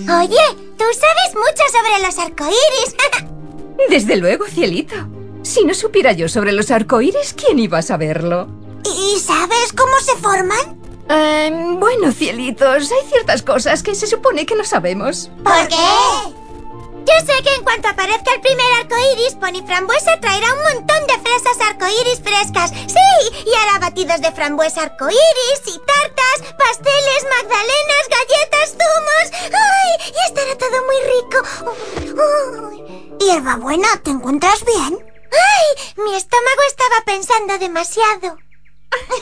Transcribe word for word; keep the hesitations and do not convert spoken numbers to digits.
Oye, tú sabes mucho sobre los arcoíris. Desde luego, cielito. Si no supiera yo sobre los arcoíris, ¿quién iba a saberlo? ¿Y sabes cómo se forman? Eh, bueno, cielitos, hay ciertas cosas que se supone que no sabemos. ¿Por qué? Yo sé que en cuanto aparezca el primer arcoíris, Pony Frambuesa traerá un montón de fresas arcoíris frescas. ¡Sí! Y hará batidos de frambuesa arcoíris y tartas, pasteles, magdalenas, galletas, zumos. ¡Ay! Y estará todo muy rico. Uy. Hierbabuena, ¿te encuentras bien? ¡Ay! Mi estómago estaba pensando demasiado.